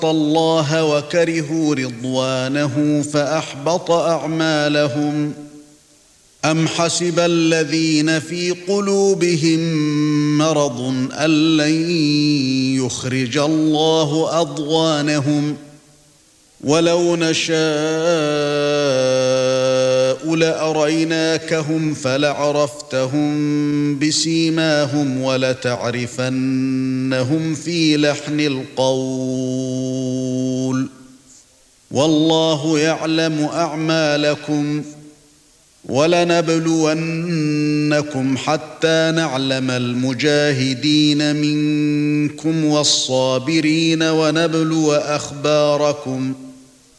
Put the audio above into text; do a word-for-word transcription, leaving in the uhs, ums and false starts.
اللَّهَ وَكَرِهُوا رِضْوَانَهُ فَأَحْبَطَ أَعْمَالَهُمْ أَمْ حَسِبَ الَّذِينَ فِي قُلُوبِهِم مَّرَضٌ أَن لَّن يُخْرِجَ اللَّهُ أَضْغَانَهُمْ وَلَوْ نَشَاءُ لَأَرَيْنَاكَهُمْ فَلَعَرَفْتَهُم بِسِيمَاهُمْ وَلَتَعْرِفَنَّهُمْ فِي لَحْنِ الْقَوْلِ وَاللَّهُ يَعْلَمُ أَعْمَالَكُمْ وَلَنَبْلُوَنَّكُمْ حَتَّى نَعْلَمَ الْمُجَاهِدِينَ مِنكُمْ وَالصَّابِرِينَ وَنَبْلُوَ أَخْبَارَكُمْ